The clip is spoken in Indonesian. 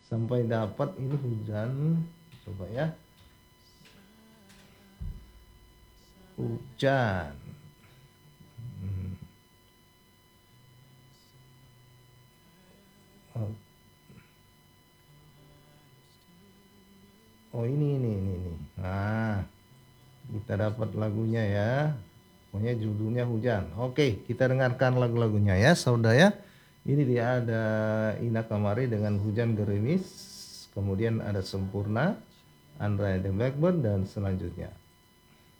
sampai dapat ini hujan. Coba ya, hujan. Oh, oh ini. Nah, kita dapat lagunya ya. Pokoknya judulnya Hujan. Oke, kita dengarkan lagu-lagunya ya, saudara ya. Ini dia ada Ina Kamari dengan Hujan Gerimis. Kemudian ada Sempurna, Andra The Blackbird, dan selanjutnya.